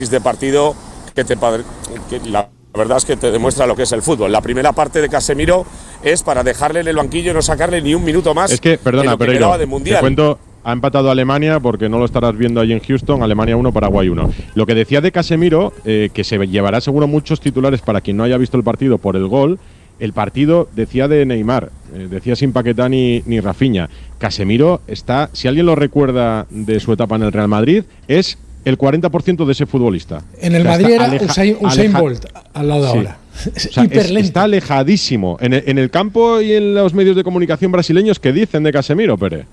de partido que la verdad es que te demuestra lo que es el fútbol. La primera parte de Casemiro es para dejarle en el banquillo y no sacarle ni un minuto más. Es que, perdona, Pereiro, te cuento, ha empatado Alemania porque no lo estarás viendo allí en Houston, Alemania 1, Paraguay 1. Lo que decía de Casemiro, que se llevará seguro muchos titulares para quien no haya visto el partido por el gol. El partido decía de Neymar, decía sin Paquetá ni Rafinha. Casemiro está, si alguien lo recuerda de su etapa en el Real Madrid, es el 40% de ese futbolista. En el Madrid era Usain Bolt al lado de ahora. O sea, está alejadísimo. En el campo y en los medios de comunicación brasileños, ¿qué dicen de Casemiro, Pere?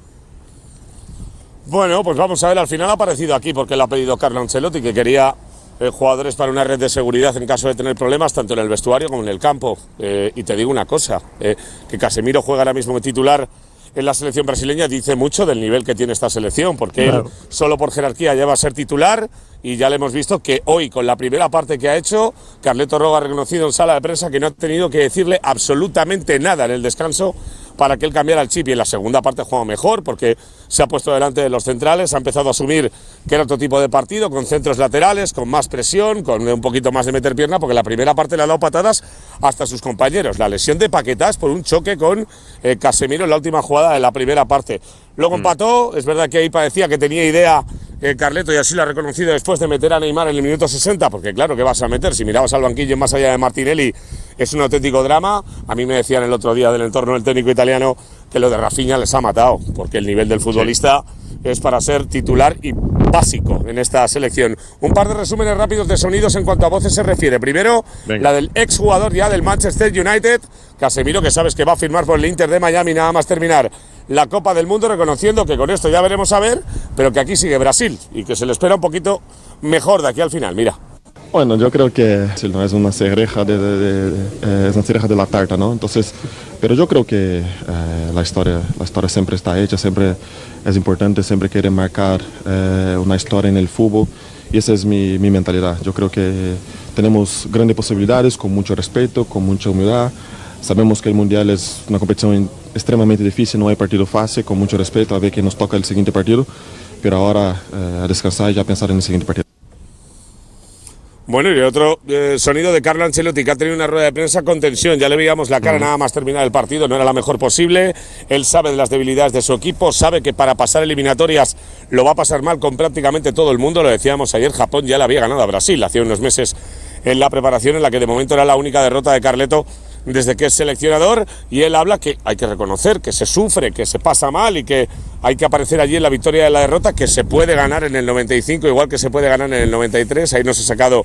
Bueno, pues vamos a ver, al final ha aparecido aquí porque le ha pedido Carlo Ancelotti, que quería jugadores para una red de seguridad en caso de tener problemas, tanto en el vestuario como en el campo. Y te digo una cosa, que Casemiro juega ahora mismo de titular en la selección brasileña dice mucho del nivel que tiene esta selección, porque claro, él solo por jerarquía ya va a ser titular y ya le hemos visto que hoy, con la primera parte que ha hecho, Carleto Roga ha reconocido en sala de prensa que no ha tenido que decirle absolutamente nada en el descanso para que él cambiara el chip, y en la segunda parte juega mejor porque se ha puesto delante de los centrales, ha empezado a asumir que era otro tipo de partido, con centros laterales, con más presión, con un poquito más de meter pierna, porque la primera parte le ha dado patadas hasta sus compañeros. La lesión de Paquetá es por un choque con Casemiro en la última jugada de la primera parte. Luego empató, es verdad que ahí parecía que tenía idea Carleto, y así lo ha reconocido después de meter a Neymar en el minuto 60, porque claro, ¿qué vas a meter? Si mirabas al banquillo más allá de Martinelli, es un auténtico drama. A mí me decían el otro día del entorno del técnico italiano que lo de Rafinha les ha matado, porque el nivel del futbolista es para ser titular y básico en esta selección. Un par de resúmenes rápidos de sonidos en cuanto a voces se refiere. Primero, la del exjugador ya del Manchester United, Casemiro, que sabes que va a firmar por el Inter de Miami nada más terminar la Copa del Mundo, reconociendo que con esto ya veremos a ver, pero que aquí sigue Brasil y que se le espera un poquito mejor de aquí al final. Mira. Bueno, yo creo que no es una cereja es una cereja de la tarta, ¿no? Entonces, pero yo creo que la historia siempre está hecha, siempre es importante, siempre quiere marcar una historia en el fútbol, y esa es mi mentalidad. Yo creo que tenemos grandes posibilidades, con mucho respeto, con mucha humildad. Sabemos que el Mundial es una competición extremadamente difícil, no hay partido fácil, con mucho respeto, a ver que nos toca el siguiente partido, pero ahora a descansar y ya pensar en el siguiente partido. Bueno, y otro sonido de Carlo Ancelotti, que ha tenido una rueda de prensa con tensión. Ya le veíamos la cara nada más terminar el partido, no era la mejor posible. Él sabe de las debilidades de su equipo, sabe que para pasar eliminatorias lo va a pasar mal con prácticamente todo el mundo. Lo decíamos ayer, Japón ya le había ganado a Brasil hace unos meses en la preparación, en la que de momento era la única derrota de Carleto desde que es seleccionador, y él habla que hay que reconocer que se sufre, que se pasa mal y que hay que aparecer allí en la victoria de la derrota, que se puede ganar en el 95 igual que se puede ganar en el 93, ahí no se ha sacado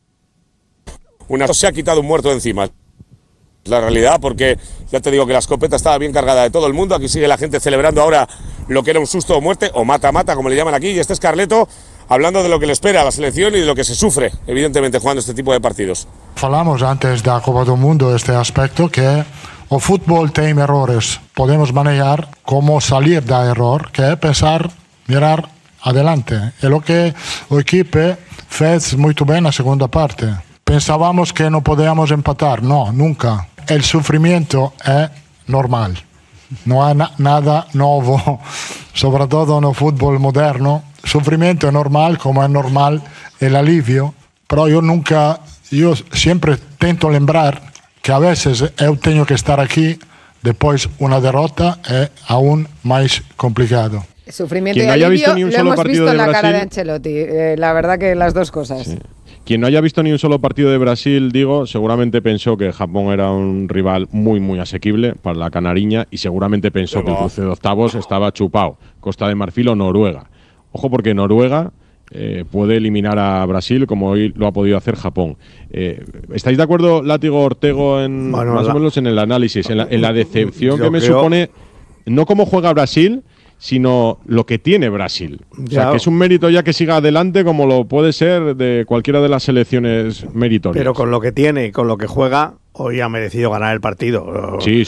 se ha quitado un muerto de encima. La realidad, porque ya te digo que la escopeta estaba bien cargada de todo el mundo. Aquí sigue la gente celebrando ahora lo que era un susto o muerte, o mata-mata como le llaman aquí, y este es Carleto hablando de lo que le espera a la selección y de lo que se sufre, evidentemente, jugando este tipo de partidos. Falamos antes da Copa do Mundo este aspecto, que o fútbol tem errores, podemos manejar como salir da error, que é pensar, mirar adelante. É o que o equipe fez muito bem na segunda parte. Pensábamos que no podíamos empatar, no, nunca. El sufrimiento es normal, no hay nada nuevo, sobre todo no fútbol moderno. Sufrimiento es normal, como es normal el alivio, pero yo siempre tento lembrar que a veces yo tengo que estar aquí, después una derrota es aún más complicado. Sufrimiento y alivio lo hemos visto en la cara de Ancelotti, la verdad que las dos cosas. Sí. Quien no haya visto ni un solo partido de Brasil, digo, seguramente pensó que Japón era un rival muy, muy asequible para la canariña, y seguramente pensó que el cruce de octavos estaba chupado. Costa de Marfil o Noruega. Ojo, porque Noruega puede eliminar a Brasil, como hoy lo ha podido hacer Japón. ¿Estáis de acuerdo, Látigo, Ortego, más o menos en el análisis, en la decepción que me supone, no cómo juega Brasil, sino lo que tiene Brasil? O sea, que es un mérito ya que siga adelante, como lo puede ser de cualquiera de las selecciones meritorias. Pero con lo que tiene y con lo que juega, hoy ha merecido ganar el partido. Sí.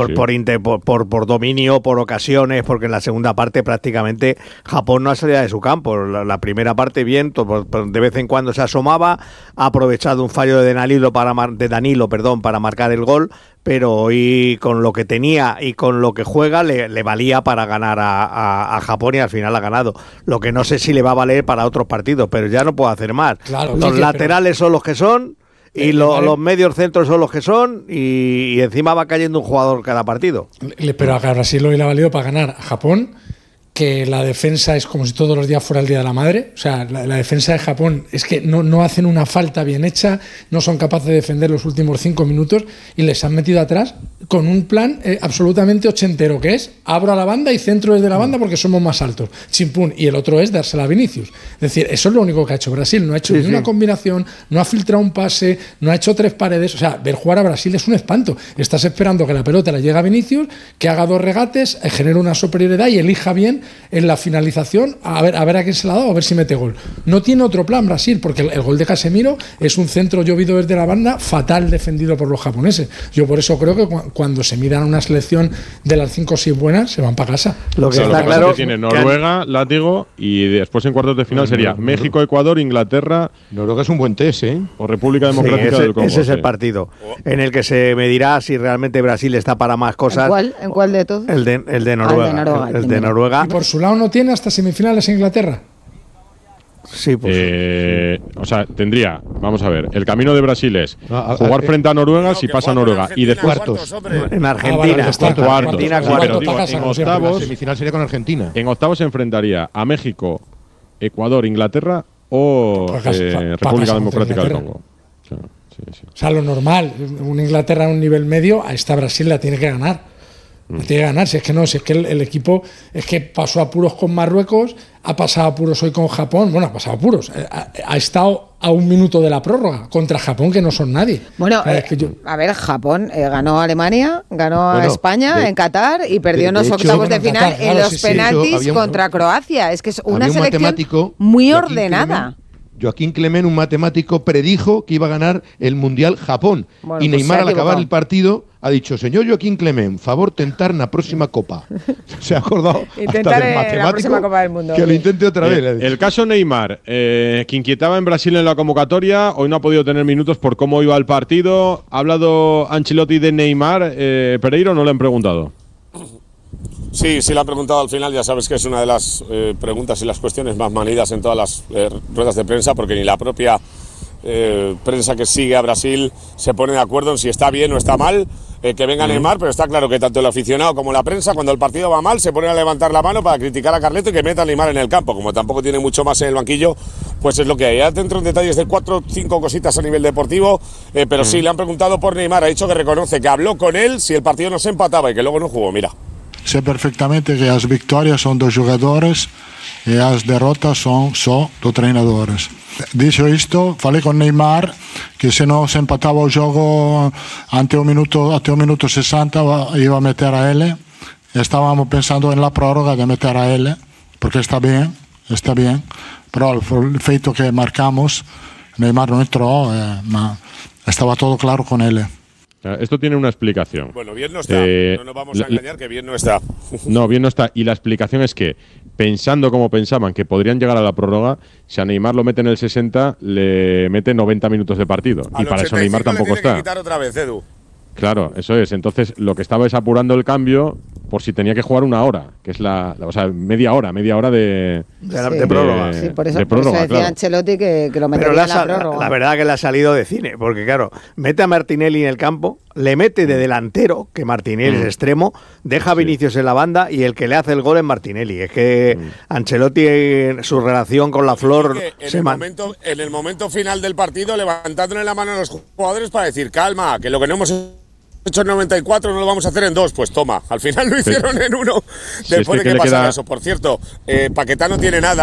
Por dominio, por ocasiones, porque en la segunda parte prácticamente Japón no ha salido de su campo. La primera parte bien, de vez en cuando se asomaba, ha aprovechado un fallo de Danilo para marcar el gol, pero hoy con lo que tenía y con lo que juega le valía para ganar a Japón y al final ha ganado. Lo que no sé si le va a valer para otros partidos, pero ya no puedo hacer más. Claro, los laterales son los que son y los medios centros son los que son y encima va cayendo un jugador cada partido. Pero a Brasil hoy le ha valido para ganar a Japón, que la defensa es como si todos los días fuera el Día de la Madre. O sea, la defensa de Japón es que no hacen una falta bien hecha, no son capaces de defender los últimos 5 minutos y les han metido atrás con un plan absolutamente ochentero, que es abro a la banda y centro desde la banda porque somos más altos. Chimpún. Y el otro es dársela a Vinicius. Es decir, eso es lo único que ha hecho Brasil. No ha hecho ni una combinación, no ha filtrado un pase, no ha hecho 3 paredes. O sea, ver jugar a Brasil es un espanto. Estás esperando que la pelota le llegue a Vinicius, que haga 2 regates, genere una superioridad y elija bien en la finalización, a ver a quién se la ha dado, a ver si mete gol. No tiene otro plan Brasil, porque el gol de Casemiro es un centro llovido desde la banda, fatal defendido por los japoneses. Yo por eso creo que cuando se miran una selección de las 5 o 6 buenas, se van para casa. Lo que está claro es que tiene Noruega, látigo, y después en cuartos de final sería México, Ecuador, Inglaterra. Noruega es un buen test, ¿eh? O República Democrática del Congo. Ese es el partido en el que se medirá si realmente Brasil está para más cosas. ¿En cuál de todos? El de Noruega. El de Noruega. Y por su lado no tiene hasta semifinales en Inglaterra. Sí, pues. O sea, tendría, vamos a ver, el camino de Brasil es jugar frente a Noruega si pasa Noruega y de cuartos en Argentina. En octavos, semifinal sería con Argentina. En octavos se enfrentaría a México, Ecuador, Inglaterra o República Democrática del Congo. O sea, lo normal, una Inglaterra a un nivel medio, a esta Brasil la tiene que ganar. Tiene que ganar, si es que el equipo es que pasó apuros con Marruecos, ha pasado apuros hoy con Japón, bueno, ha pasado apuros, ha estado a 1 minuto de la prórroga contra Japón, que no son nadie. Bueno, a ver, Japón ganó a Alemania, ganó a España en Qatar y perdió en los octavos de final en los penaltis contra Croacia. Es que es una selección muy ordenada. Joaquín Clement, un matemático, predijo que iba a ganar el Mundial Japón. Bueno, y Neymar, al acabar el partido, ha dicho: señor Joaquín Clement, favor tentar na próxima Copa. Se ha acordado hasta del matemático Copa del Mundo, que lo intente otra vez. El caso Neymar, que inquietaba en Brasil en la convocatoria, hoy no ha podido tener minutos por cómo iba el partido. ¿Ha hablado Ancelotti de Neymar? ¿Pereiro no le han preguntado? Sí, le han preguntado al final, ya sabes que es una de las preguntas y las cuestiones más manidas en todas las ruedas de prensa, porque ni la propia prensa que sigue a Brasil se pone de acuerdo en si está bien o está mal que venga Neymar, pero está claro que tanto el aficionado como la prensa, cuando el partido va mal, se ponen a levantar la mano para criticar a Carleto y que meta a Neymar en el campo. Como tampoco tiene mucho más en el banquillo, pues es lo que hay. Ya dentro en detalles de 4 o 5 cositas a nivel deportivo, pero sí, le han preguntado por Neymar, ha dicho que reconoce que habló con él si el partido no se empataba y que luego no jugó, mira. Sé perfectamente que las victorias son dos jugadores y las derrotas son dos treinadores. Dicho esto, falei con Neymar que se no se empataba el juego ante un minuto 60 iba a meter a él. Estábamos pensando en la prórroga de meter a él, porque está bien, pero el feito que marcamos, Neymar no entró, estaba todo claro con él. Esto tiene una explicación. Bueno, bien no está. No nos vamos a engañar que bien no está. No, bien no está. Y la explicación es que, pensando como pensaban que podrían llegar a la prórroga, si a Neymar lo mete en el 60, le mete 90 minutos de partido. Y para eso Neymar tampoco está. Que quitar otra vez, Edu. Claro, eso es. Entonces, lo que estaba es apurando el cambio por si tenía que jugar 1 hora, que es media hora de prórroga. Sí, por eso decía claro. Ancelotti que lo metería en la prórroga. La verdad que le ha salido de cine, porque claro, mete a Martinelli en el campo, le mete de delantero, que Martinelli es extremo, deja a Vinicius en la banda y el que le hace el gol es Martinelli. Es que Ancelotti, en su relación con la Flor, en el momento final del partido, levantándole la mano a los jugadores para decir: calma, que lo que no hemos hecho en 94 no lo vamos a hacer en 2, pues toma, al final lo hicieron en 1 después de que pasara eso. Por cierto, Paquetá no tiene nada,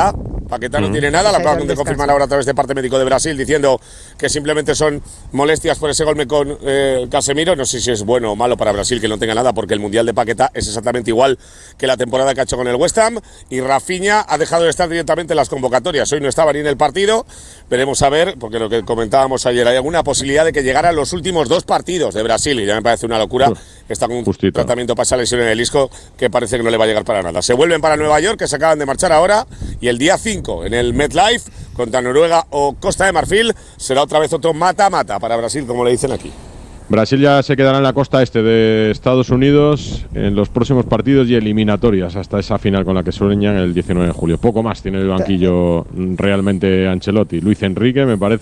Paquetá no tiene nada, la acaban de confirmar ahora a través de parte médico de Brasil, diciendo que simplemente son molestias por ese golpe con Casemiro. No sé si es bueno o malo para Brasil que no tenga nada, porque el Mundial de Paquetá es exactamente igual que la temporada que ha hecho con el West Ham. Y Rafinha ha dejado de estar directamente en las convocatorias. Hoy no estaba ni en el partido. Veremos a ver, porque lo que comentábamos ayer, hay alguna posibilidad de que llegaran los últimos 2 partidos de Brasil, y ya me parece una locura. Está con un tratamiento para esa lesión en el isco que parece que no le va a llegar para nada. Se vuelven para Nueva York, que se acaban de marchar ahora, y el día 5 en el MetLife contra Noruega o Costa de Marfil será otra vez otro mata-mata para Brasil, como le dicen aquí. Brasil ya se quedará en la costa este de Estados Unidos en los próximos partidos y eliminatorias hasta esa final con la que sueñan el 19 de julio. Poco más tiene el banquillo realmente Ancelotti. Luis Enrique, me parece